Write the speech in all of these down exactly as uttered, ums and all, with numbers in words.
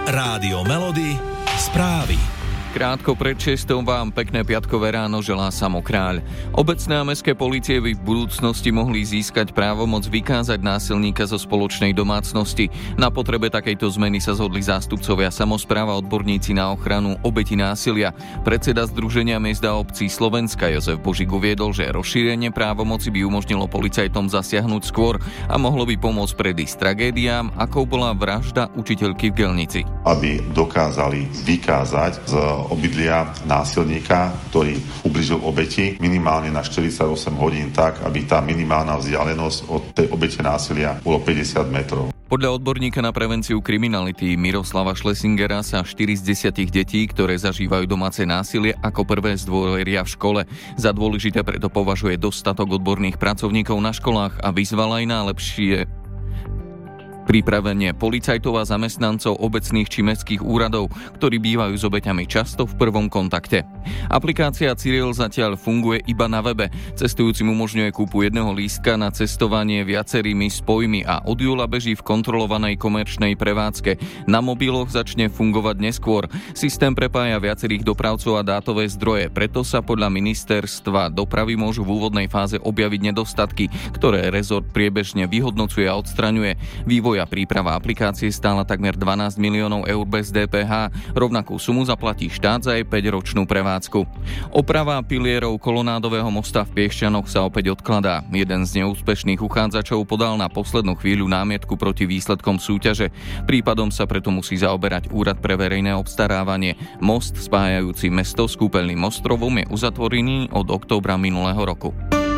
Rádio Melody, správy. Krátko pred šestou vám pekné piatkové ráno želá Samo Kráľ. Obecné a mestské polície by v budúcnosti mohli získať právomoc vykázať násilníka zo spoločnej domácnosti. Na potrebe takejto zmeny sa zhodli zástupcovia samospráv a odborníci na ochranu obetí násilia. Predseda Združenia miest a obcí Slovenska Jozef Božík uviedol, že rozšírenie právomoci by umožnilo policajtom zasiahnuť skôr a mohlo by pomôcť predísť tragédiám, ako bola vražda učiteľky v Gelnici. Aby dokázali vykázať z obydlia násilníka, ktorý ubližil obeti, minimálne na štyridsaťosem hodín tak, aby tá minimálna vzdialenosť od tej obete násilia bolo päťdesiat metrov. Podľa odborníka na prevenciu kriminality Miroslava Schlesingera sa štyri z desiatich detí, ktoré zažívajú domáce násilie, ako prvé zdôveria v škole. Za dôležité preto považuje dostatok odborných pracovníkov na školách a vyzval aj najlepšie pripravenie policajtov a zamestnancov obecných či mestských úradov, ktorí bývajú s obeťami často v prvom kontakte. Aplikácia Cyril zatiaľ funguje iba na webe. Cestujúcim umožňuje kúpu jedného lístka na cestovanie viacerými spojmi a od júla beží v kontrolovanej komerčnej prevádzke. Na mobiloch začne fungovať neskôr. Systém prepája viacerých dopravcov a dátové zdroje, preto sa podľa ministerstva dopravy môžu v úvodnej fáze objaviť nedostatky, ktoré rezort priebežne vyhodnocuje a odstraňuje. Vývoj a príprava aplikácie stála takmer dvanásť miliónov eur bez dé pé há. Rovnakú sumu zaplatí štát za jej päťročnú prevádzku. Oprava pilierov kolonádového mosta v Piešťanoch sa opäť odkladá. Jeden z neúspešných uchádzačov podal na poslednú chvíľu námietku proti výsledkom súťaže. Prípadom sa preto musí zaoberať Úrad pre verejné obstarávanie. Most spájajúci mesto s kúpeľným ostrovom je uzatvorený od októbra minulého roku.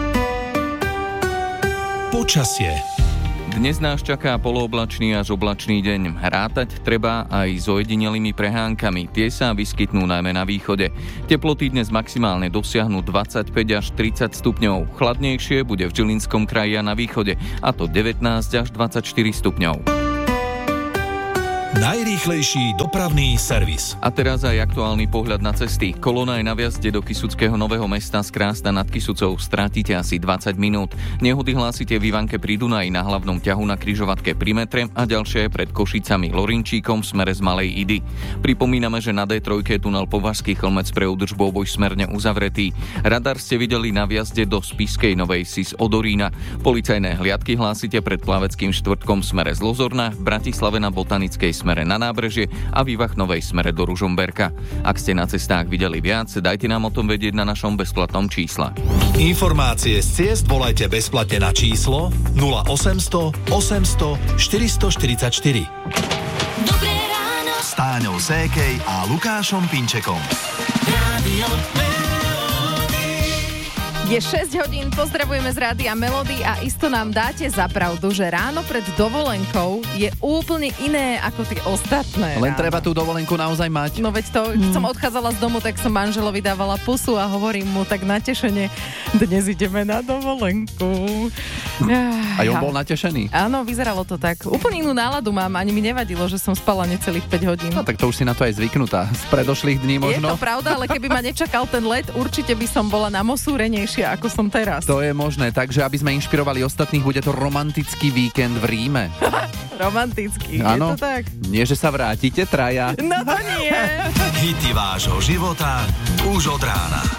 Počasie. Dnes nás čaká polooblačný až oblačný deň. Rátať treba aj s ojedinelými prehánkami. Tie sa vyskytnú najmä na východe. Teploty dnes maximálne dosiahnu dvadsaťpäť až tridsať stupňov. Chladnejšie bude v Žilinskom kraji a na východe, a to devätnásť až dvadsaťštyri stupňov. Najrýchlejší dopravný servis. A teraz aj aktuálny pohľad na cesty. Kolóna je na vjazde do Kysuckého Nového Mesta z Krásna nad Kysucou. Strátite asi dvadsať minút. Nehody hlásite v Ivanke pri Dunaji na hlavnom ťahu na križovatke pri metre a ďalšie pred Košicami Lorinčíkom v smere z Malej Idy. Pripomíname, že na dé tri je tunel Považský Chlmec pre údržbu obojsmerne uzavretý. Radar ste videli na vjazde do Spišskej Novej Sis od Orína. Policajné hliadky hlásite pred Plaveckým štvrtkom v smere z Lozorna, v Bratislave na Botanickej smere na Nábrežie a v Ivachnovej smere do Ružomberka. Ak ste na cestách videli viac, dajte nám o tom vedieť na našom bezplatnom čísle. Informácie z ciest volajte bezplatne na číslo nula osemsto osemsto štyristoštyridsaťštyri. Dobré ráno S Táňou Sékej a Lukášom Pinčekom. Rádio Je šesť hodín, pozdravujeme z Rádia Melody a isto nám dáte za pravdu, že ráno pred dovolenkou je úplne iné ako tie ostatné. Len ráno. treba tú dovolenku naozaj mať. No veď to, keď som odchádzala z domu, tak som manželovi dávala pusu a hovorím mu tak natešene, dnes ideme na dovolenku. A on bol natešený. Áno, vyzeralo to tak. Úplne inú náladu mám, ani mi nevadilo, že som spala necelých päť hodín. No tak to už si na to aj zvyknutá. Z predošlých dní možno. Je to pravda, ale keby ma nečakal ten let, určite by som bola namosúrenejšia, ako som teraz. To je možné, takže aby sme inšpirovali ostatných, bude to romantický víkend v Ríme. Romantický, Áno. je to tak? Nie, že sa vrátite traja. No to nie. Hity vášho života už od rána.